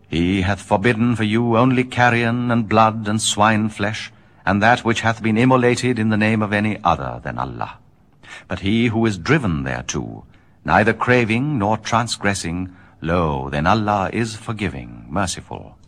He hath forbidden for you only carrion and blood and swine flesh, and that which hath been immolated in the name of any other than Allah. But he who is driven thereto, neither craving nor transgressing, lo, then Allah is forgiving, merciful.